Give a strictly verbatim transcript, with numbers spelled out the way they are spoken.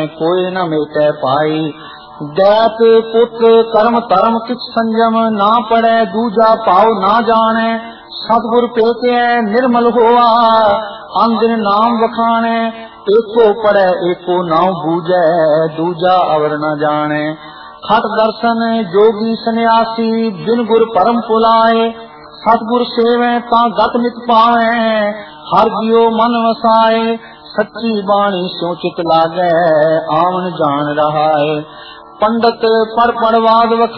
कोई न मेटे पाई। दैत पुत्र कर्म धर्म किछ संयम, ना पड़े दूजा पाव ना जाने। सतगुर पेटे निर्मल होआ, अंदिन नाम वखाने। एको पड़े एको नाव बूझे, दूजा अवर न जाने। खट दर्शन जोगी सन्यासी, बिन गुर परम पुलाए। सतगुर सेवे ता गत नित पावे, हर जियो मन वसाए। सच्ची बाणी स्यो चित लागे, आवन जान रहाए। पंडित पर पड़वाद